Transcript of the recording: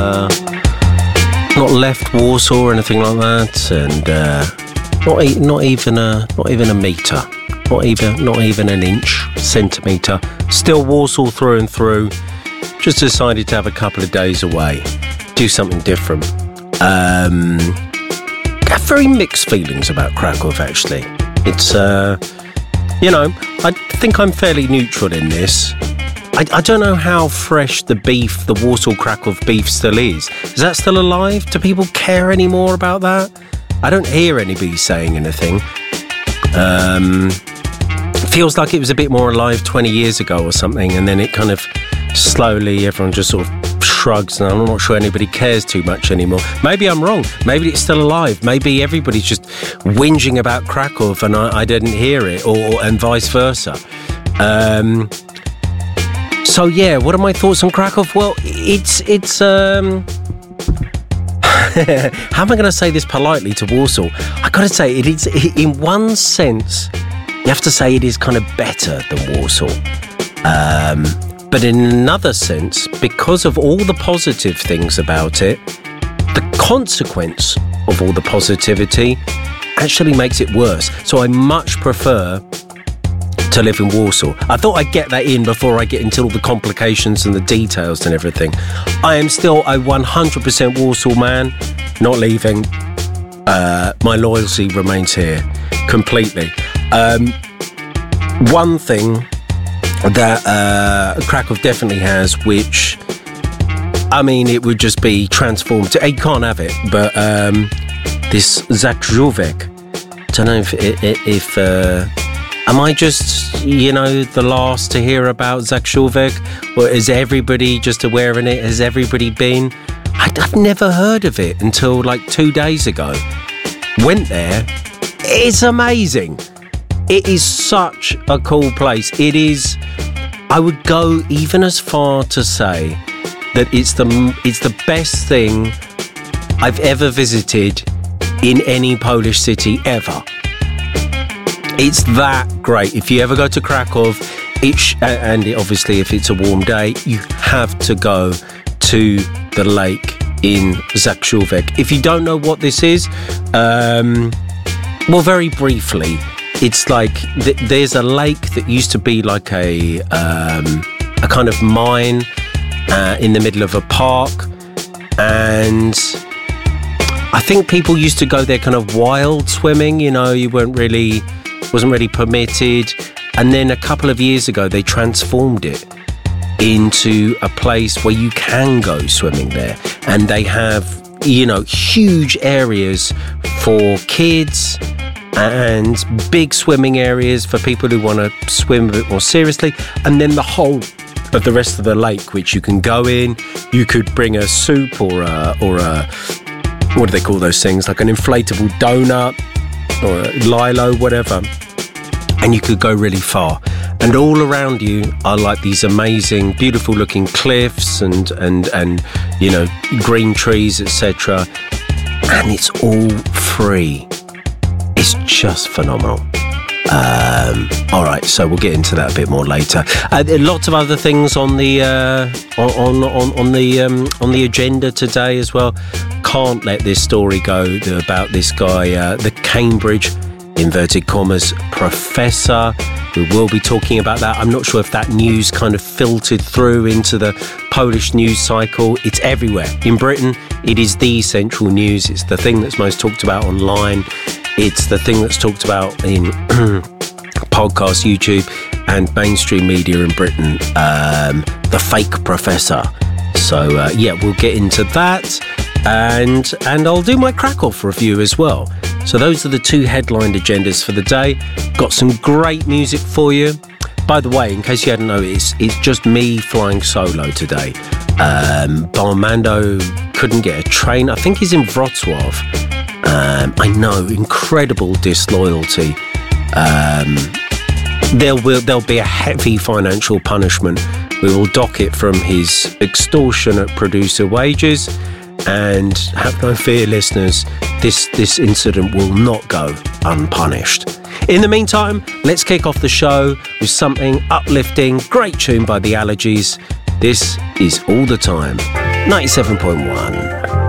not left Warsaw or anything like that, and not even a metre, not even an inch, centimetre. Still Warsaw through and through. Just decided to have a couple of days away, do something different. I have very mixed feelings about Krakow, actually. It's I think I'm fairly neutral in this. I don't know how fresh the Warsaw Krakow beef still is. Is that still alive? Do people care anymore about that? I don't hear anybody saying anything. Feels like it was a bit more alive 20 years ago or something, and then it kind of slowly, everyone just sort of shrugs, and I'm not sure anybody cares too much anymore. Maybe I'm wrong. Maybe it's still alive. Maybe everybody's just whinging about Krakow and I didn't hear it, and vice versa. So yeah, what are my thoughts on Krakow? Well, it's how am I going to say this politely to Warsaw? I got to say, it is, in one sense, you have to say it is kind of better than Warsaw. But in another sense, because of all the positive things about it, the consequence of all the positivity actually makes it worse. So I much prefer to live in Warsaw. I thought I'd get that in before I get into all the complications and the details and everything. I am still a 100% Warsaw man, not leaving. My loyalty remains here completely. One thing that Krakow definitely has, which, I mean, it would just be transformed. You can't have it, but this Zakrzówek. Don't know if am I just, the last to hear about Zakrzówek? Or is everybody just aware of it? Has everybody been? I've never heard of it until like 2 days ago. Went there. It's amazing. It is such a cool place. It is, I would go even as far to say that it's the best thing I've ever visited in any Polish city ever. It's that great. If you ever go to Krakow, obviously if it's a warm day, you have to go to the lake in Zakrzówek. If you don't know what this is, well, very briefly, it's like there's a lake that used to be like a kind of mine in the middle of a park, and I think people used to go there kind of wild swimming. You wasn't really permitted, and then a couple of years ago they transformed it into a place where you can go swimming there, and they have huge areas for kids and big swimming areas for people who want to swim a bit more seriously, and then the whole of the rest of the lake, which you can go in. You could bring a soup or a what do they call those things, like an inflatable donut or a lilo, whatever, and you could go really far. And all around you are like these amazing, beautiful looking cliffs and green trees, etc. And it's all free. It's just phenomenal. All right, so we'll get into that a bit more later. Lots of other things on the on the agenda today as well. Can't let this story go about this guy, the Cambridge inverted commas professor. We will be talking about that. I'm not sure if that news kind of filtered through into the Polish news cycle. It's everywhere. In Britain, it is the central news. It's the thing that's most talked about online. It's the thing that's talked about in podcasts, YouTube, and mainstream media in Britain. The fake professor. So, we'll get into that. And I'll do my Krakow review as well. So those are the two headlined agendas for the day. Got some great music for you. By the way, in case you hadn't noticed, it's just me flying solo today. Barmando couldn't get a train. I think he's in Wrocław. I know, incredible disloyalty. There'll be a heavy financial punishment. We will dock it from his extortionate producer wages. And have no fear, listeners, this incident will not go unpunished. In the meantime, let's kick off the show with something uplifting. Great tune by The Allergies. This is All the Time. 97.1.